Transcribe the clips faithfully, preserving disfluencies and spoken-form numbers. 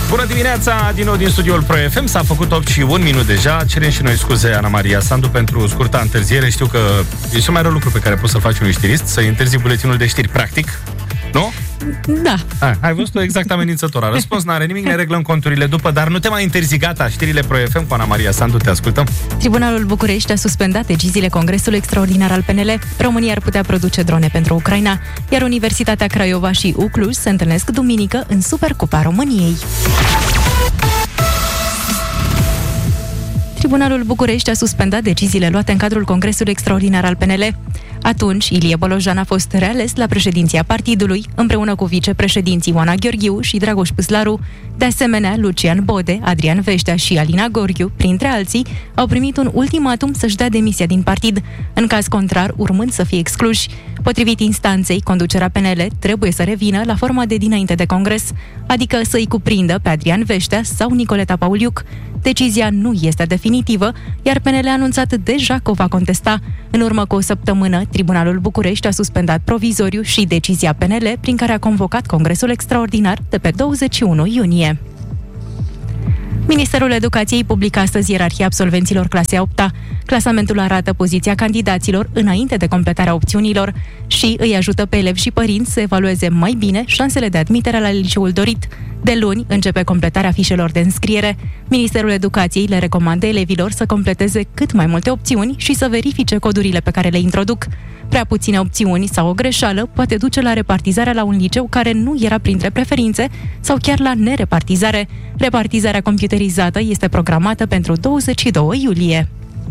Bună dimineața, din nou din studioul Pro F M. S-a făcut opt și un minut deja. Cerem și noi scuze, Ana Maria Sandu, pentru scurta întârziere. Știu că e cel mai rău lucru pe care poți să-l faci unui știrist, să întârzi buletinul de știri, practic. Nu? Da. A, ai văzut-o exact amenințător. A răspuns, n-are nimic, ne reglăm conturile după, dar nu te mai întârzi, gata. Știrile Pro F M cu Ana Maria Sandu, te ascultăm. Tribunalul București a suspendat deciziile Congresului Extraordinar al P N L. România ar putea produce drone pentru Ucraina, iar Universitatea Craiova și U Cluj se întâlnesc duminică în Supercupa României. Tribunalul București a suspendat deciziile luate în cadrul Congresului Extraordinar al P N L. Atunci, Ilie Bolojan a fost reales la președinția partidului, împreună cu vicepreședinții Oana Gheorghiu și Dragoș Păslaru. De asemenea, Lucian Bode, Adrian Veștea și Alina Gorghiu, printre alții, au primit un ultimatum să-și dea demisia din partid, în caz contrar, urmând să fie excluși. Potrivit instanței, conducerea P N L trebuie să revină la forma de dinainte de congres, adică să-i cuprindă pe Adrian Veștea sau Nicoleta Pauliuc. Decizia nu este definitivă, iar P N L a anunțat deja că o va contesta. În urmă cu o săptămână, Tribunalul București a suspendat provizoriu și decizia P N L prin care a convocat Congresul Extraordinar de pe douăzeci și unu iunie. Ministerul Educației publică astăzi ierarhia absolvenților clasei a opta. Clasamentul arată poziția candidaților înainte de completarea opțiunilor și îi ajută pe elevi și părinți să evalueze mai bine șansele de admitere la liceul dorit. De luni începe completarea fișelor de înscriere. Ministerul Educației le recomandă elevilor să completeze cât mai multe opțiuni și să verifice codurile pe care le introduc. Prea puține opțiuni sau o greșeală poate duce la repartizarea la un liceu care nu era printre preferințe sau chiar la nerepartizare. Repartizarea computerizată este programată pentru douăzeci și doi iulie.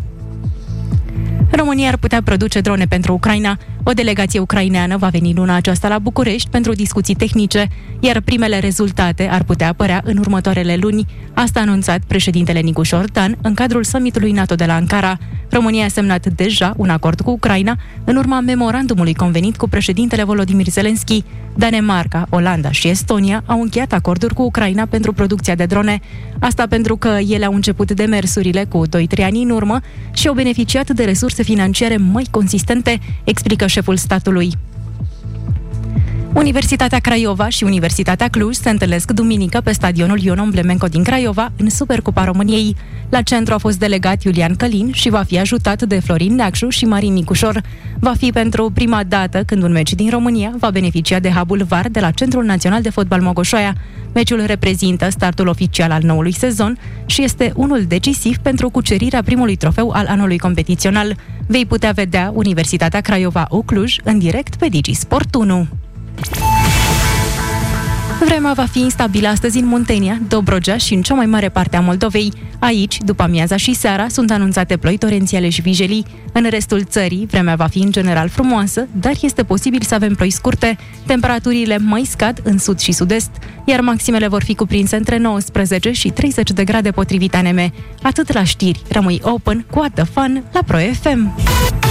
România ar putea produce drone pentru Ucraina. O delegație ucraineană va veni luna aceasta la București pentru discuții tehnice, iar primele rezultate ar putea apărea în următoarele luni. Asta a anunțat președintele Nicușor Dan în cadrul summitului NATO de la Ankara. România a semnat deja un acord cu Ucraina în urma memorandumului convenit cu președintele Volodymyr Zelensky. Danemarca, Olanda și Estonia au încheiat acorduri cu Ucraina pentru producția de drone. Asta pentru că ele au început demersurile cu doi trei ani în urmă și au beneficiat de resurse financiare mai consistente, explică șeful statului. Universitatea Craiova și Universitatea Cluj se întâlnesc duminică pe stadionul Ion Omblemenco din Craiova, în Supercupa României. La centru a fost delegat Iulian Călin și va fi ajutat de Florin Neacșu și Marin Nicușor. Va fi pentru prima dată când un meci din România va beneficia de hub-ul V A R de la Centrul Național de Fotbal Mogoșoaia. Meciul reprezintă startul oficial al noului sezon și este unul decisiv pentru cucerirea primului trofeu al anului competițional. Vei putea vedea Universitatea Craiova U Cluj în direct pe Digi Sport unu. Vremea va fi instabilă astăzi în Muntenia, Dobrogea și în cea mai mare parte a Moldovei. Aici, după amiaza și seara, sunt anunțate ploi torențiale și vijelii. În restul țării, vremea va fi în general frumoasă, dar este posibil să avem ploi scurte. Temperaturile mai scad în sud și sud-est, iar maximele vor fi cuprinse între nouăsprezece și treizeci de grade potrivit A N M. Atât la știri, rămâi open cu What the Fun la Pro F M.